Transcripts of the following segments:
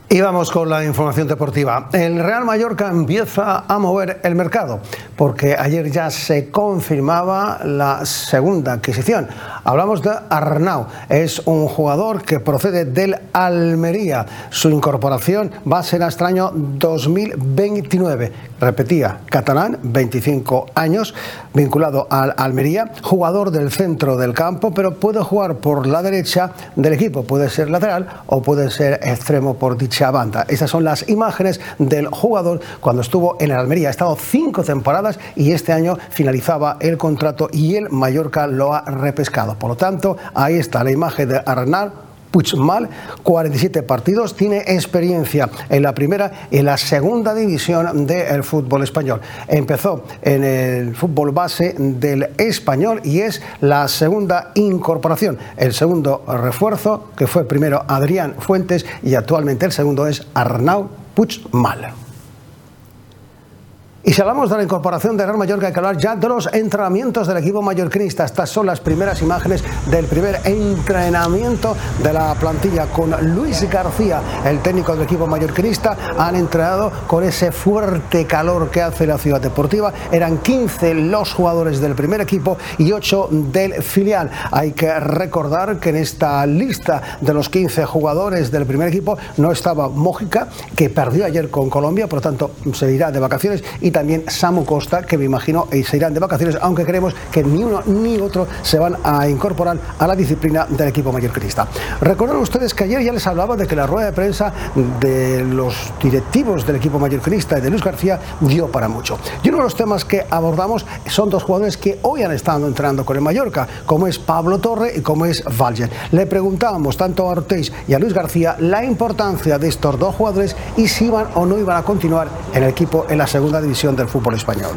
Y vamos con la información deportiva. El Real Mallorca empieza a mover el mercado porque ayer ya se confirmaba la segunda adquisición. Hablamos de Arnau, es un jugador que procede del Almería. Su incorporación va a ser hasta el año 2029. Repetía, catalán, 25 años, vinculado al Almería, jugador del centro del campo, pero puede jugar por la derecha del equipo, puede ser lateral o puede ser extremo por dicha banda. Estas son las imágenes del jugador cuando estuvo en el Almería. Ha estado 5 temporadas y este año finalizaba el contrato y el Mallorca lo ha repescado. Por lo tanto, ahí está la imagen de Arnau Puigmal, 47 partidos, tiene experiencia en la primera y en la segunda división del fútbol español. Empezó en el fútbol base del Español y es la segunda incorporación. El segundo refuerzo, que fue primero Adrián Fuentes y actualmente el segundo es Arnau Puigmal. Y si hablamos de la incorporación de Real Mallorca, hay que hablar ya de los entrenamientos del equipo mallorquinista. Estas son las primeras imágenes del primer entrenamiento de la plantilla con Luis García, el técnico del equipo mallorquinista. Han entrenado con ese fuerte calor que hace la ciudad deportiva. Eran 15 los jugadores del primer equipo y 8 del filial. Hay que recordar que en esta lista de los 15 jugadores del primer equipo no estaba Mójica, que perdió ayer con Colombia, por lo tanto se irá de vacaciones, y también Samu Costa, que me imagino se irán de vacaciones, aunque creemos que ni uno ni otro se van a incorporar a la disciplina del equipo mallorquinista. Recuerden ustedes que ayer ya les hablaba de que la rueda de prensa de los directivos del equipo mallorquinista y de Luis García dio para mucho. Y uno de los temas que abordamos son dos jugadores que hoy han estado entrenando con el Mallorca, como es Pablo Torre y como es Valger. Le preguntábamos tanto a Ortiz y a Luis García la importancia de estos dos jugadores y si iban o no iban a continuar en el equipo en la segunda división del fútbol español.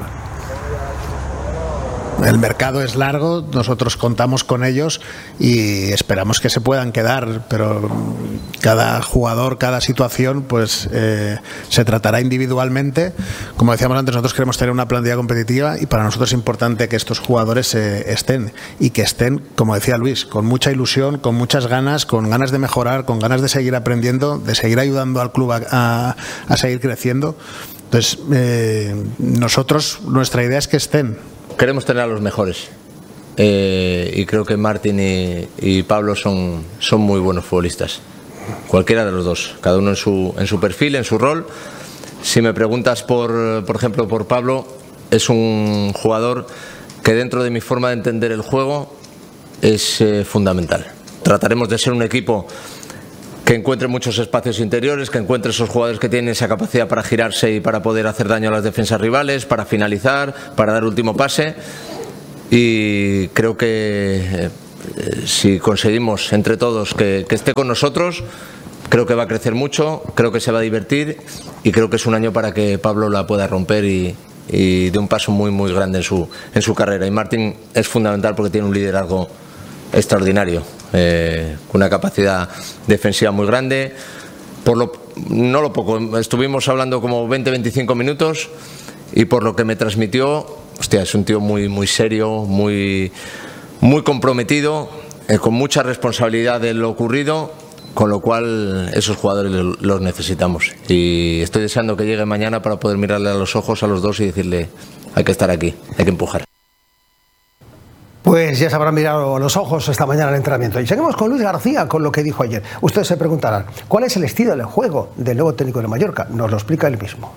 El mercado es largo, nosotros contamos con ellos y esperamos que se puedan quedar, pero cada jugador, cada situación, pues se tratará individualmente. Como decíamos antes, nosotros queremos tener una plantilla competitiva y para nosotros es importante que estos jugadores estén y que estén, como decía Luis, con mucha ilusión, con muchas ganas, con ganas de mejorar, con ganas de seguir aprendiendo, de seguir ayudando al club a seguir creciendo. Entonces, nosotros, nuestra idea es que estén. Queremos tener a los mejores y creo que Martín y Pablo son muy buenos futbolistas, cualquiera de los dos, cada uno en su perfil, en su rol. Si me preguntas por ejemplo por Pablo, es un jugador que dentro de mi forma de entender el juego es fundamental. Trataremos de ser un equipo que encuentre muchos espacios interiores, que encuentre esos jugadores que tienen esa capacidad para girarse y para poder hacer daño a las defensas rivales, para finalizar, para dar último pase. Y creo que si conseguimos entre todos que esté con nosotros, creo que va a crecer mucho, creo que se va a divertir y creo que es un año para que Pablo la pueda romper y dé un paso muy grande en su carrera. Y Martín es fundamental porque tiene un liderazgo extraordinario, con una capacidad defensiva muy grande. No lo poco, estuvimos hablando como 20-25 minutos y por lo que me transmitió, hostia, es un tío muy serio, muy comprometido, con mucha responsabilidad de lo ocurrido, con lo cual esos jugadores los necesitamos y estoy deseando que llegue mañana para poder mirarle a los ojos a los dos y decirle: hay que estar aquí, hay que empujar. Pues ya se habrán mirado a los ojos esta mañana el entrenamiento. Y seguimos con Luis García, con lo que dijo ayer. Ustedes se preguntarán, ¿cuál es el estilo de juego del nuevo técnico de Mallorca? Nos lo explica él mismo.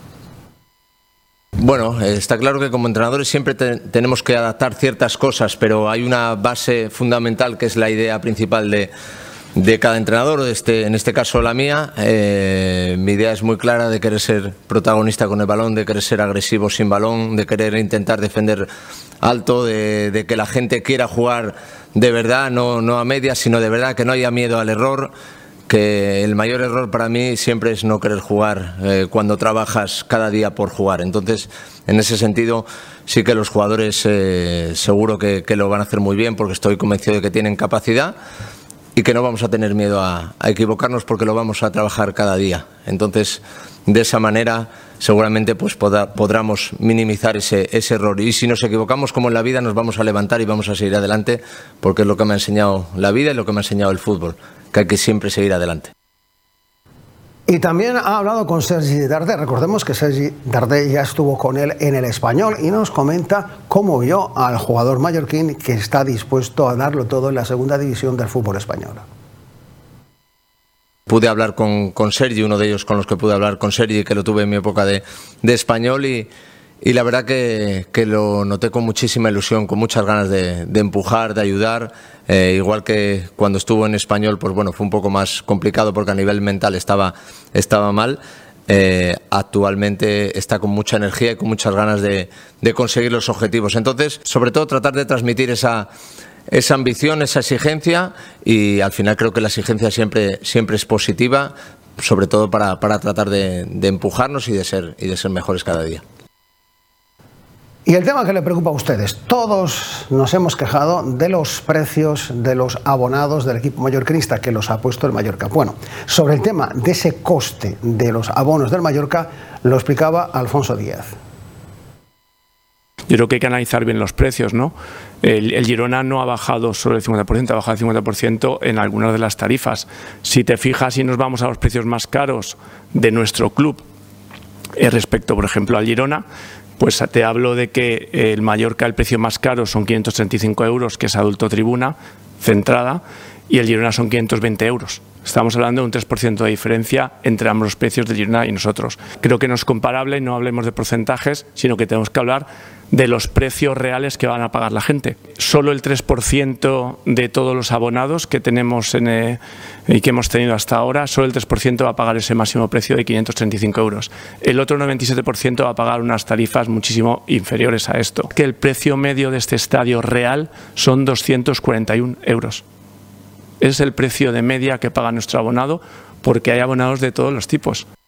Bueno, está claro que como entrenadores siempre tenemos que adaptar ciertas cosas, pero hay una base fundamental que es la idea principal de cada entrenador, en este caso la mía. Mi idea es muy clara de querer ser protagonista con el balón, de querer ser agresivo sin balón, de querer intentar defender alto, de que la gente quiera jugar de verdad, no a medias, sino de verdad, que no haya miedo al error, que el mayor error para mí siempre es no querer jugar cuando trabajas cada día por jugar. Entonces, en ese sentido, sí que los jugadores seguro que lo van a hacer muy bien porque estoy convencido de que tienen capacidad y que no vamos a tener miedo a equivocarnos porque lo vamos a trabajar cada día. Entonces, de esa manera seguramente pues podamos minimizar ese error y si nos equivocamos como en la vida nos vamos a levantar y vamos a seguir adelante porque es lo que me ha enseñado la vida y lo que me ha enseñado el fútbol, que hay que siempre seguir adelante. Y Y también ha hablado con Sergi Darder. Recordemos que Sergi Darder ya estuvo con él en el Español y nos comenta cómo vio al jugador mallorquín que está dispuesto a darlo todo en la segunda división del fútbol español. Pude hablar con Sergi, uno de ellos con los que pude hablar con Sergi, que lo tuve en mi época de Español, y la verdad que lo noté con muchísima ilusión, con muchas ganas de empujar, de ayudar. Igual que cuando estuvo en Español, pues bueno, fue un poco más complicado porque a nivel mental estaba mal. Actualmente está con mucha energía y con muchas ganas de conseguir los objetivos. Entonces, sobre todo, tratar de transmitir esa ambición, esa exigencia, y al final creo que la exigencia siempre es positiva, sobre todo para tratar de empujarnos y de ser mejores cada día. Y el tema que le preocupa a ustedes, todos nos hemos quejado de los precios de los abonados del equipo mallorquinista que los ha puesto el Mallorca. Bueno, sobre el tema de ese coste de los abonos del Mallorca lo explicaba Alfonso Díaz. Yo creo que hay que analizar bien los precios, ¿no? El Girona no ha bajado solo el 50%, ha bajado el 50% en algunas de las tarifas. Si te fijas y nos vamos a los precios más caros de nuestro club respecto, por ejemplo, al Girona, pues te hablo de que el Mallorca, el precio más caro son 535 euros, que es adulto tribuna, centrada, y el Girona son 520 euros. Estamos hablando de un 3% de diferencia entre ambos los precios del Girona y nosotros. Creo que no es comparable, no hablemos de porcentajes, sino que tenemos que hablar de los precios reales que van a pagar la gente. Solo el 3% de todos los abonados que tenemos y que hemos tenido hasta ahora, solo el 3% va a pagar ese máximo precio de 535 euros. El otro 97% va a pagar unas tarifas muchísimo inferiores a esto. Que el precio medio de este estadio real son 241 euros. Es el precio de media que paga nuestro abonado, porque hay abonados de todos los tipos.